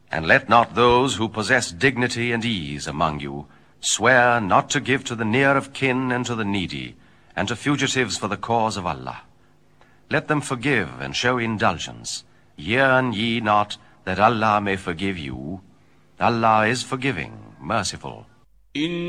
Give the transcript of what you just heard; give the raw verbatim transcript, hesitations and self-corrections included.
And let not those who possess dignity and ease among you swear not to give to the near of kin and to the needy, and to fugitives for the cause of Allah. Let them forgive and show indulgence. Yearn ye not that Allah may forgive you. Allah is forgiving, merciful.